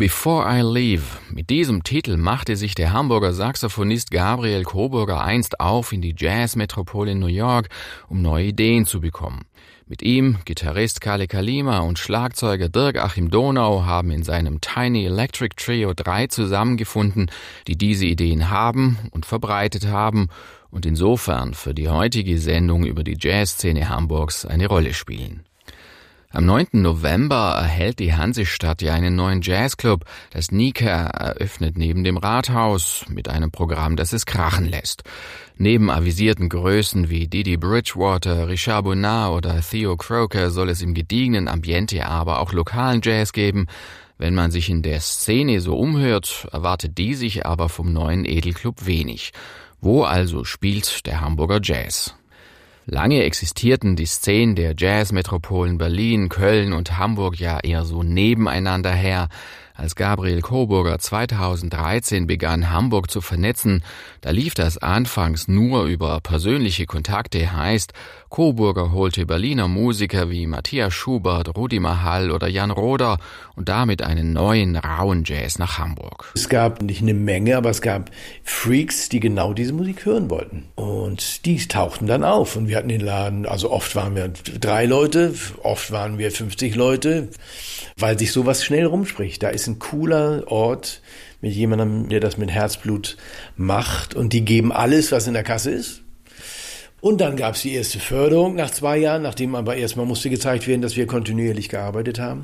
Before I Leave. Mit diesem Titel machte sich der Hamburger Saxophonist Gabriel Coburger einst auf in die Jazzmetropole New York, um neue Ideen zu bekommen. Mit ihm, Gitarrist Kalle Kalima und Schlagzeuger Dirk-Achim Donau haben in seinem Tiny Electric Trio 3 zusammengefunden, die diese Ideen haben und verbreitet haben und insofern für die heutige Sendung über die Jazzszene Hamburgs eine Rolle spielen. Am 9. November erhält die Hansestadt ja einen neuen Jazzclub. Das Nika eröffnet neben dem Rathaus mit einem Programm, das es krachen lässt. Neben avisierten Größen wie Didi Bridgewater, Richard Bonnat oder Theo Croker soll es im gediegenen Ambiente aber auch lokalen Jazz geben. Wenn man sich in der Szene so umhört, erwartet die sich aber vom neuen Edelclub wenig. Wo also spielt der Hamburger Jazz? Lange existierten die Szenen der Jazzmetropolen Berlin, Köln und Hamburg ja eher so nebeneinander her. Als Gabriel Coburger 2013 begann, Hamburg zu vernetzen, da lief das anfangs nur über persönliche Kontakte, heißt, Coburger holte Berliner Musiker wie Matthias Schubert, Rudi Mahal oder Jan Roder und damit einen neuen, rauen Jazz nach Hamburg. Es gab nicht eine Menge, aber es gab Freaks, die genau diese Musik hören wollten. Und die tauchten dann auf und wir hatten den Laden, also oft waren wir 3 Leute, oft waren wir 50 Leute, weil sich sowas schnell rumspricht. Da ist ein cooler Ort mit jemandem, der das mit Herzblut macht und die geben alles, was in der Kasse ist. Und dann gab es die erste Förderung nach 2 Jahren, nachdem aber erstmal musste gezeigt werden, dass wir kontinuierlich gearbeitet haben.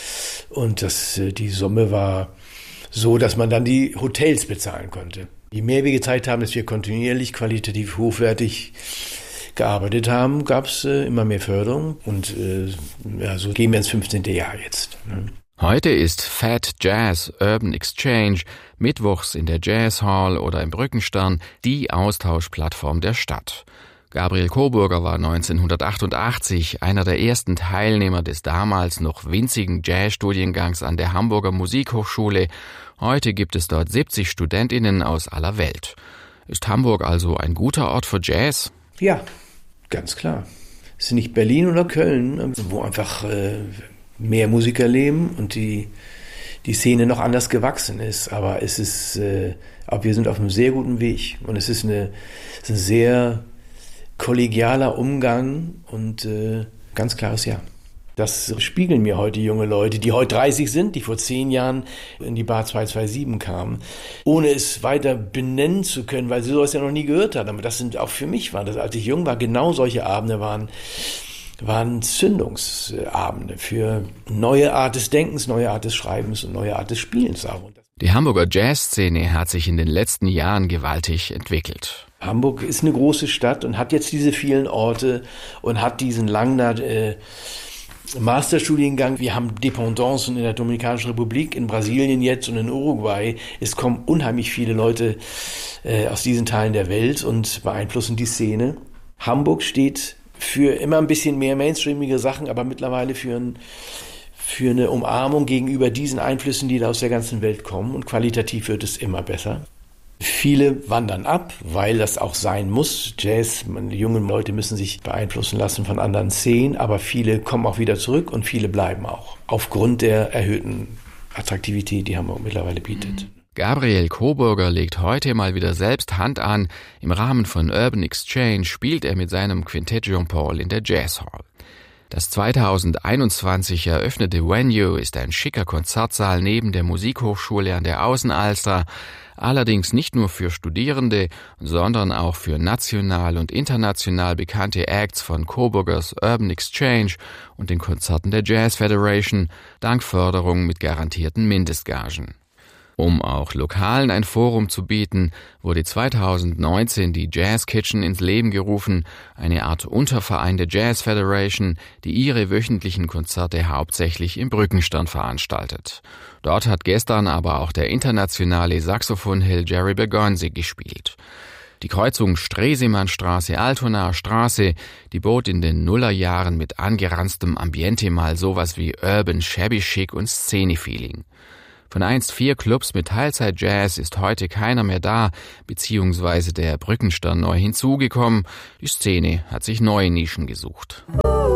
Und die Summe war so, dass man dann die Hotels bezahlen konnte. Je mehr wir gezeigt haben, dass wir kontinuierlich qualitativ hochwertig gearbeitet haben, gab es immer mehr Förderung und so gehen wir ins 15. Jahr jetzt. Ne? Heute ist Fat Jazz Urban Exchange mittwochs in der Jazz Hall oder im Brückenstern die Austauschplattform der Stadt. Gabriel Coburger war 1988 einer der ersten Teilnehmer des damals noch winzigen Jazzstudiengangs an der Hamburger Musikhochschule. Heute gibt es dort 70 StudentInnen aus aller Welt. Ist Hamburg also ein guter Ort für Jazz? Ja, ganz klar. Es ist nicht Berlin oder Köln, wo einfach mehr Musiker leben und die Szene noch anders gewachsen ist. Aber wir sind auf einem sehr guten Weg und es ist ein sehr kollegialer Umgang und ganz klares Ja. Das spiegeln mir heute junge Leute, die heute 30 sind, die vor 10 Jahren in die Bar 227 kamen, ohne es weiter benennen zu können, weil sie sowas ja noch nie gehört haben. Aber das sind auch für mich, als ich jung war, genau solche Abende waren Zündungsabende für neue Art des Denkens, neue Art des Schreibens und neue Art des Spielens auch. Die Hamburger Jazzszene hat sich in den letzten Jahren gewaltig entwickelt. Hamburg ist eine große Stadt und hat jetzt diese vielen Orte und hat diesen langen Masterstudiengang. Wir haben Dependancen in der Dominikanischen Republik, in Brasilien jetzt und in Uruguay. Es kommen unheimlich viele Leute aus diesen Teilen der Welt und beeinflussen die Szene. Hamburg steht für immer ein bisschen mehr mainstreamige Sachen, aber mittlerweile für eine Umarmung gegenüber diesen Einflüssen, die da aus der ganzen Welt kommen. Und qualitativ wird es immer besser. Viele wandern ab, weil das auch sein muss. Jazz, junge Leute müssen sich beeinflussen lassen von anderen Szenen, aber viele kommen auch wieder zurück und viele bleiben auch. Aufgrund der erhöhten Attraktivität, die Hamburg mittlerweile bietet. Gabriel Coburger legt heute mal wieder selbst Hand an. Im Rahmen von Urban Exchange spielt er mit seinem Quintett Jean-Paul in der Jazz Hall. Das 2021 eröffnete Venue ist ein schicker Konzertsaal neben der Musikhochschule an der Außenalster, allerdings nicht nur für Studierende, sondern auch für national und international bekannte Acts von Coburgers Urban Exchange und den Konzerten der Jazz Federation, dank Förderung mit garantierten Mindestgagen. Um auch Lokalen ein Forum zu bieten, wurde 2019 die Jazz Kitchen ins Leben gerufen, eine Art Unterverein der Jazz Federation, die ihre wöchentlichen Konzerte hauptsächlich im Brückenstern veranstaltet. Dort hat gestern aber auch der internationale Saxophonheld Jerry Bergonzi gespielt. Die Kreuzung Stresemannstraße-Altonaer Straße, die bot in den Nullerjahren mit angeranztem Ambiente mal sowas wie Urban Shabby Chic und Szene-Feeling. Von einst 4 Clubs mit Teilzeit-Jazz ist heute keiner mehr da, beziehungsweise der Brückenstern neu hinzugekommen. Die Szene hat sich neue Nischen gesucht.